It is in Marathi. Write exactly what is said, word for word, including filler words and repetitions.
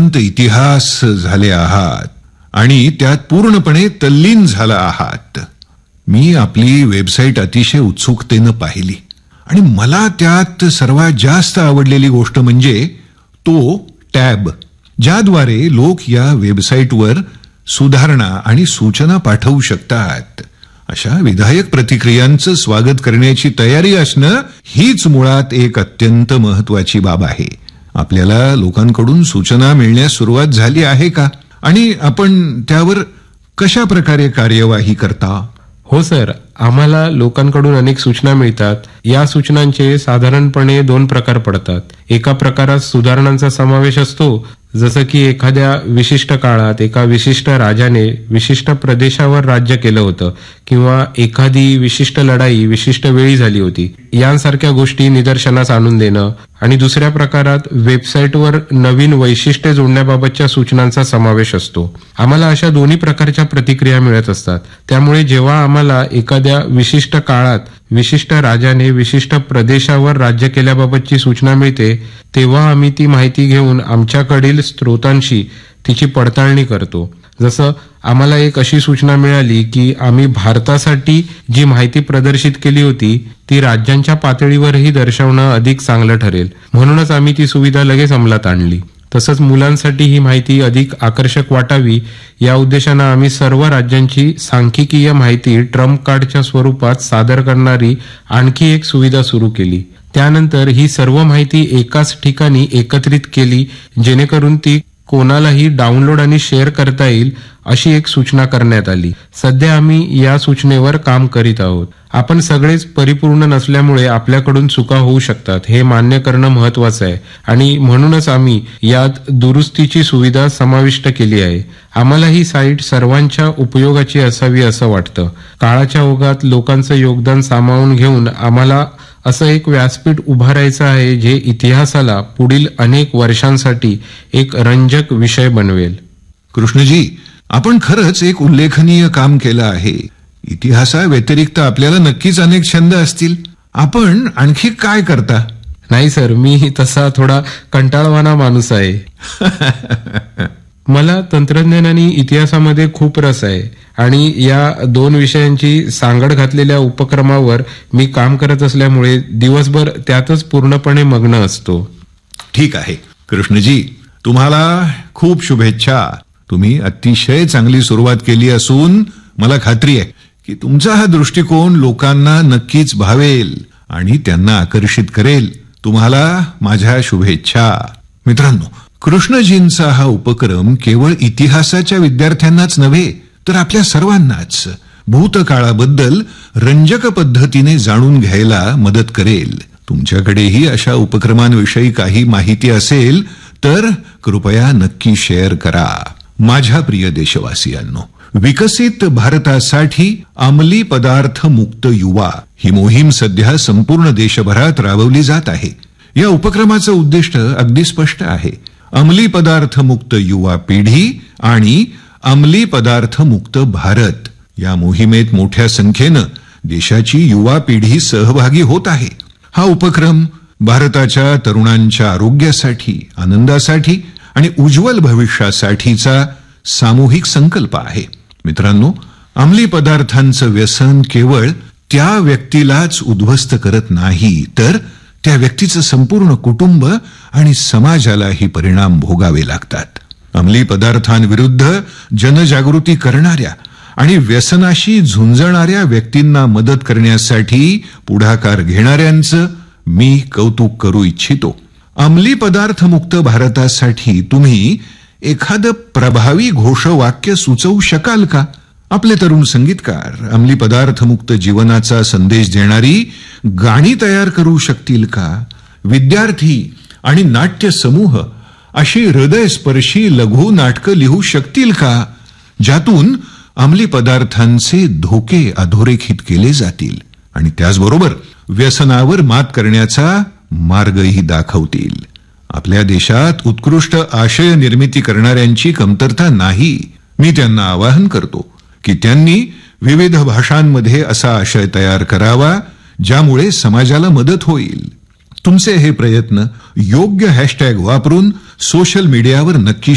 अनंत इतिहास झाले आहात आणि त्यात पूर्णपणे तल्लीन झाला आहात. मी आपली वेबसाईट अतिशय उत्सुकतेनं पाहिली आणि मला त्यात सर्वात जास्त आवडलेली गोष्ट म्हणजे तो टॅब, ज्याद्वारे लोक या वेबसाईटवर सुधारणा आणि सूचना पाठवू शकतात. अशा विधायक प्रतिक्रियांचं स्वागत करण्याची तयारी असणं हीच मुळात एक अत्यंत महत्वाची बाब आहे. आपल्याला लोकांकडून सूचना मिळण्यास सुरुवात झाली आहे का आणि आपण त्यावर कशा प्रकारे कार्यवाही करता? हो सर, आम्हाला लोकांकडून अनेक सूचना मिळतात. या सूचनांचे साधारणपणे दोन प्रकार पडतात. एका प्रकारात सुधारणांचा समावेश असतो, जसं की एखाद्या विशिष्ट काळात एका विशिष्ट राजाने विशिष्ट प्रदेशावर राज्य केलं होतं किंवा एखादी विशिष्ट लढाई विशिष्ट वेळी झाली होती, यांसारख्या गोष्टी निदर्शनास आणून देणं. आणि दुसऱ्या प्रकारात वेबसाईटवर नवीन वैशिष्ट्ये जोडण्याबाबतच्या सूचनांचा समावेश असतो. आम्हाला अशा दोन्ही प्रकारच्या प्रतिक्रिया मिळत असतात. त्यामुळे जेव्हा आम्हाला एखाद्या विशिष्ट काळात विशिष्ट राजाने विशिष्ट प्रदेशावर राज्य केल्याबाबतची सूचना मिळते, तेव्हा आम्ही ती माहिती घेऊन आमच्याकडील स्रोतांशी तिची पडताळणी करतो. जसं आम्हाला एक अशी सूचना मिळाली की आम्ही भारतासाठी जी माहिती प्रदर्शित केली होती ती राज्यांच्या पातळीवरही दर्शवणं अधिक चांगलं ठरेल, म्हणूनच आम्ही ती सुविधा लगेच अंमलात आणली. तसंच मुलांसाठी ही माहिती अधिक आकर्षक वाटावी या उद्देशानं आम्ही सर्व राज्यांची सांख्यिकीय माहिती ट्रम्प कार्डच्या स्वरूपात सादर करणारी आणखी एक सुविधा सुरू केली. त्यानंतर ही सर्व माहिती एकाच ठिकाणी एकत्रित केली, जेणेकरून ती कोणालाही डाउनलोड आणि शेअर करता येईल अशी एक सूचना करण्यात आली. सध्या आम्ही या सूचनेवर काम करीत आहोत. आपण सगळेच परिपूर्ण नसल्यामुळे आपल्याकडून चुका होऊ शकतात, हे मान्य करणं महत्वाचं आहे आणि म्हणूनच आम्ही यात दुरुस्तीची सुविधा समाविष्ट केली आहे. आम्हाला ही साईट सर्वांच्या उपयोगाची असावी असं वाटतं. काळाच्या ओघात लोकांचं योगदान सामावून घेऊन आम्हाला असं एक व्यासपीठ उभारायचं आहे जे इतिहासाला पुढील अनेक वर्षांसाठी एक रंजक विषय बनवेल. कृष्णजी, आपण खरंच एक उल्लेखनीय काम केलं आहे. इतिहासा व्यतिरिक्त आपल्याला नक्कीच अनेक छंद असतील. आपण आणखी काय करता? नाही सर, मी तसा थोडा कंटाळवाणा माणूस आहे. मला तंत्रज्ञान आणि इतिहासामध्ये खूप रस आहे आणि या दोन विषयांची सांगड घातलेल्या उपक्रमावर मी काम करत असल्यामुळे दिवसभर त्यातच पूर्णपणे मग्न असतो. ठीक आहे कृष्णजी, तुम्हाला खूप शुभेच्छा. तुम्ही अतिशय चांगली सुरुवात केली असून मला खात्री आहे की तुमचा हा दृष्टिकोन लोकांना नक्कीच भावेल आणि त्यांना आकर्षित करेल. तुम्हाला माझ्या शुभेच्छा. मित्रांनो, कृष्णजींचा हा उपक्रम केवळ इतिहासाच्या विद्यार्थ्यांनाच नव्हे तर आपल्या सर्वांनाच भूतकाळाबद्दल रंजक पद्धतीने जाणून घ्यायला मदत करेल. तुमच्याकडेही अशा उपक्रमांविषयी काही माहिती असेल तर कृपया नक्की शेअर करा. माझ्या प्रिय देशवासियांनो, विकसित भारतासाठी अंमली पदार्थ मुक्त युवा ही मोहीम सध्या संपूर्ण देशभरात राबवली जात आहे. या उपक्रमाचं उद्दिष्ट अगदी स्पष्ट आहे. अंमली पदार्थ मुक्त युवा पिढी आणि अंमली पदार्थ मुक्त भारत. या मोहिमेत मोठ्या संख्येनं देशाची युवा पिढी सहभागी होत आहे. हा उपक्रम भारताच्या तरुणांच्या आरोग्यासाठी, आनंदासाठी आणि उज्ज्वल भविष्यासाठीचा सामूहिक संकल्प आहे. मित्रांनो, अंमली पदार्थांचं व्यसन केवळ त्या व्यक्तीलाच उद्ध्वस्त करत नाही तर त्या व्यक्तीचं संपूर्ण कुटुंब आणि समाजालाही परिणाम भोगावे लागतात. अंमली पदार्थांविरुद्ध जनजागृती करणाऱ्या आणि व्यसनाशी झुंजणाऱ्या व्यक्तींना मदत करण्यासाठी पुढाकार घेणाऱ्यांचं मी कौतुक करू इच्छितो. अंमली पदार्थ मुक्त भारतासाठी तुम्ही एखादं प्रभावी घोषवाक्य सुचवू शकाल का? आपले तरुण संगीतकार अंमली पदार्थ मुक्त जीवनाचा संदेश देणारी गाणी तयार करू शकतील का? विद्यार्थी आणि नाट्य समूह अशी हृदयस्पर्शी लघु नाटकं लिहू शकतील का, ज्यातून अंमली पदार्थांचे धोके अधोरेखित केले जातील आणि त्याचबरोबर व्यसनावर मात करण्याचा मार्गही दाखवतील? आपल्या देशात उत्कृष्ट आशय निर्मिती करणाऱ्यांची कमतरता नाही. मी त्यांना आवाहन करतो की त्यांनी विविध भाषांमध्ये असा आशय तयार करावा ज्यामुळे समाजाला मदत होईल. तुमचे हे प्रयत्न योग्य हॅशटॅग वापरून सोशल मीडियावर नक्की